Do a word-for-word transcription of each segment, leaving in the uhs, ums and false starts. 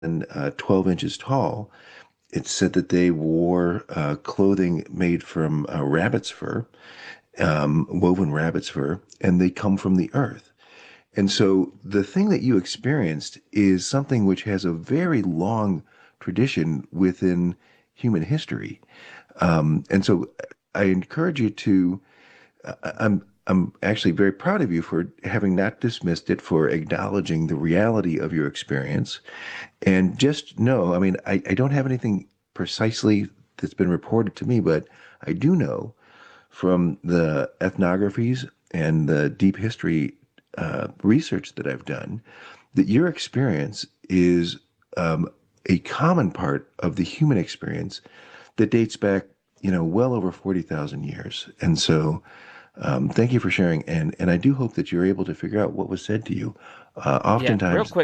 uh, twelve inches tall. It's said that they wore uh, clothing made from uh, rabbit's fur, um, woven rabbit's fur, and they come from the earth. And so the thing that you experienced is something which has a very long tradition within human history. Um, and so I encourage you to, I- I'm, I'm actually very proud of you for having not dismissed it, for acknowledging the reality of your experience. And just know, I mean, I, I don't have anything precisely that's been reported to me, but I do know from the ethnographies and the deep history uh, research that I've done that your experience is um, a common part of the human experience that dates back, you know, well over forty thousand years. And so um, thank you for sharing. And, and I do hope that you're able to figure out what was said to you. Uh, Yeah, real oftentimes, quick,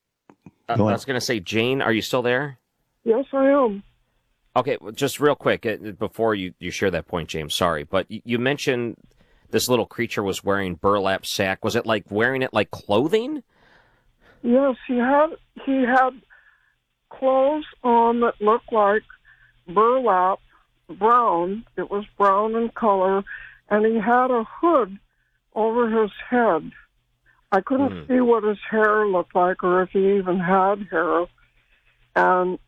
uh, go I on. was going to say, Jane, are you still there? Yes, I am. Okay, well, just real quick uh, before you, you share that point, James. Sorry, but y- you mentioned this little creature was wearing burlap sack. Was it like wearing it like clothing? Yes, he had he had clothes on that looked like burlap, brown. It was brown in color, and he had a hood over his head. I couldn't Mm, see what his hair looked like or if he even had hair. And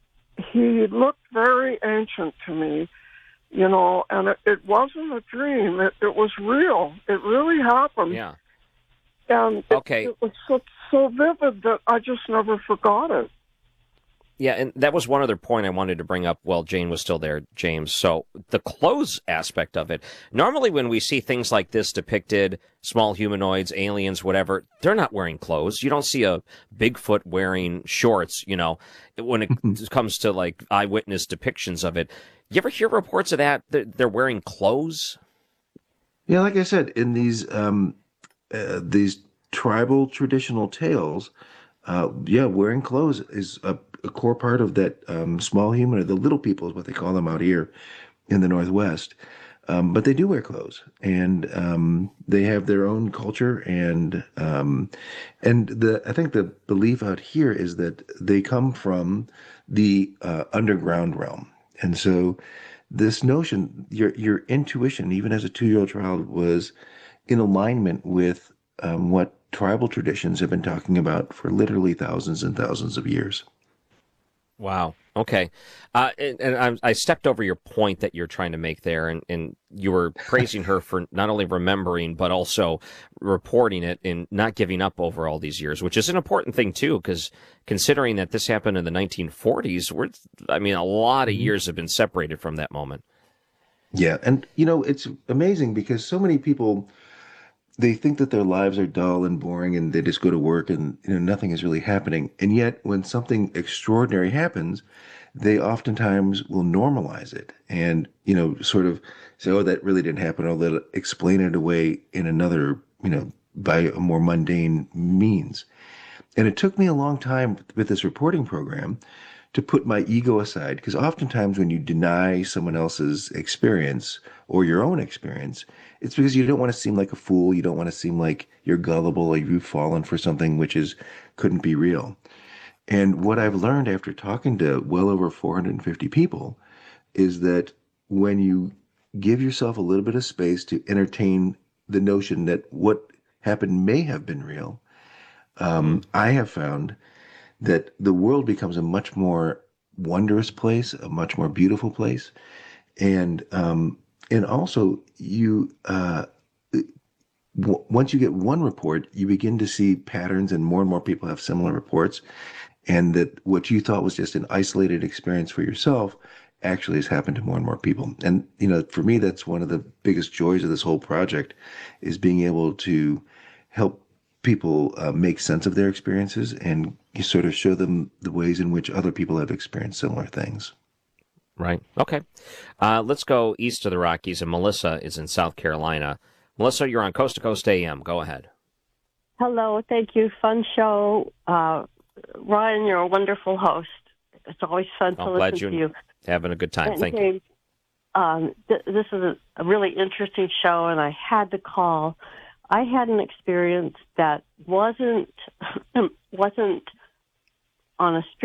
he looked very ancient to me, you know, and it, it wasn't a dream. It, it was real. It really happened. yeah. And it, Okay. it was so, so vivid that I just never forgot it. Yeah, and that was one other point I wanted to bring up while Jane was still there, James. So the clothes aspect of it. Normally when we see things like this depicted, small humanoids, aliens, whatever, they're not wearing clothes. You don't see a Bigfoot wearing shorts, you know, when it comes to like eyewitness depictions of it. You ever hear reports of that? They're, they're wearing clothes? Yeah, like I said, in these um, uh, these tribal traditional tales, uh, yeah, wearing clothes is a, a core part of that um, small human, or the little people is what they call them out here in the Northwest. Um, but they do wear clothes, and um, they have their own culture, and um, and the I think the belief out here is that they come from the uh, underground realm, and so this notion, your your intuition, even as a two year old child, was in alignment with um, what tribal traditions have been talking about for literally thousands and thousands of years. Wow. Okay. Uh, and, and I, I stepped over your point that you're trying to make there, and, and you were praising her for not only remembering, but also reporting it and not giving up over all these years, which is an important thing, too, because considering that this happened in the nineteen forties, we're, I mean, a lot of Mhm. years have been separated from that moment. Yeah, and you know it's amazing because so many people, they think that their lives are dull and boring and they just go to work and you know nothing is really happening. And yet when something extraordinary happens, they oftentimes will normalize it and you know sort of say, oh, that really didn't happen, or they'll explain it away in another, you know by a more mundane means. And it took me a long time with this reporting program to put my ego aside, because oftentimes when you deny someone else's experience or your own experience, it's because you don't want to seem like a fool. You don't want to seem like you're gullible or you've fallen for something which is couldn't be real. And what I've learned after talking to well over four hundred fifty people is that when you give yourself a little bit of space to entertain the notion that what happened may have been real, Hmm. um, I have found that the world becomes a much more wondrous place, a much more beautiful place, and um, and also you uh, w- once you get one report, you begin to see patterns, and more and more people have similar reports, and that what you thought was just an isolated experience for yourself actually has happened to more and more people. And you know, for me, that's one of the biggest joys of this whole project is being able to help people uh, make sense of their experiences and you sort of show them the ways in which other people have experienced similar things. Right. Okay. Uh, let's go east of the Rockies, and Melissa is in South Carolina. Melissa, you're on Coast to Coast A M. Go ahead. Hello, thank you. Fun show. Uh, Ryan, you're a wonderful host. It's always fun to I'm glad listen to you're you. having a good time. And Thank you. James, um, th- this is a, a really interesting show, and I had to call. I had an experience that wasn't wasn't on a